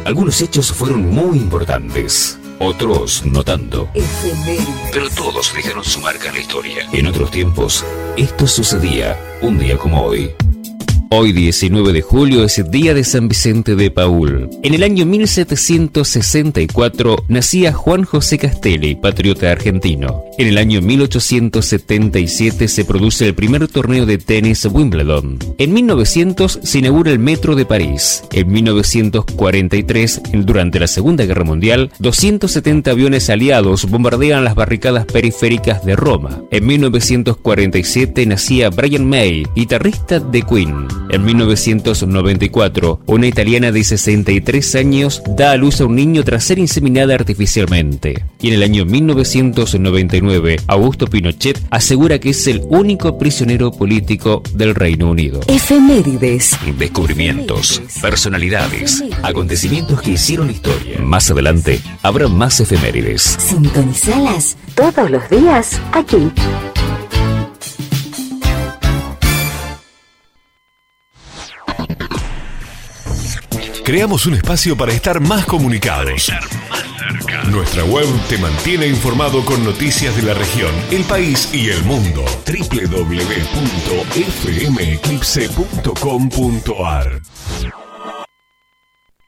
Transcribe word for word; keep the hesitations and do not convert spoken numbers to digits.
Algunos hechos fueron muy importantes, otros no tanto. Pero todos dejaron su marca en la historia. En otros tiempos, esto sucedía un día como hoy. Hoy, diecinueve de julio, es el día de San Vicente de Paúl. En el año mil setecientos sesenta y cuatro nacía Juan José Castelli, patriota argentino. En el año mil ochocientos setenta y siete se produce el primer torneo de tenis Wimbledon. En mil novecientos se inaugura el metro de París. En mil novecientos cuarenta y tres, durante la Segunda Guerra Mundial, doscientos setenta aviones aliados bombardean las barricadas periféricas de Roma. En mil novecientos cuarenta y siete nacía Brian May, guitarrista de Queen. En mil novecientos noventa y cuatro, una italiana de sesenta y tres años da a luz a un niño tras ser inseminada artificialmente. Y en el año mil novecientos noventa y nueve, Augusto Pinochet asegura que es el único prisionero político del Reino Unido. Efemérides. Descubrimientos, personalidades, acontecimientos que hicieron historia. Más adelante, habrá más efemérides. Sintonizalas todos los días aquí. Creamos un espacio para estar más comunicados. Nuestra web te mantiene informado con noticias de la región, el país y el mundo. doble u doble u doble u punto f m eclipse punto com punto a r